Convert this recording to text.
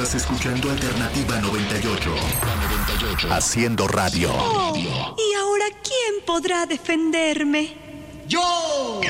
Estás escuchando Alternativa 98. Haciendo radio. Oh, ¿y ahora quién podrá defenderme? ¡Yo!